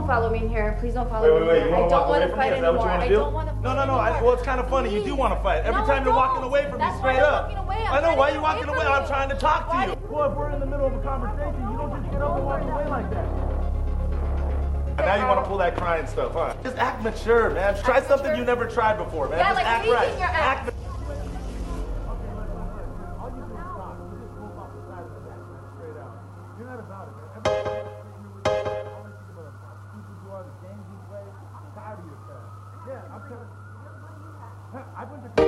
don't follow me in here. Please don't follow me. Wait. You I want to don't walk away want to from me? fight Is that what you anymore. want I to do? don't want to fight No. anymore. Well, it's kind of funny. You do want to fight. Every No, time I you're walking don't. away from me, That's straight why I'm up. walking away. I know. Why are you trying walking to get away? from I'm you. trying to talk to Why you. did- Well, if we're in the middle of a conversation, you don't just get up and walk away like that. And now you want to pull that crying stuff, huh? Just act mature, man. Try Act something mature? you never tried before, man. Yeah, Just like act anything right. you're at. Act. You're not about it, man. Yeah, I'm telling you. I went to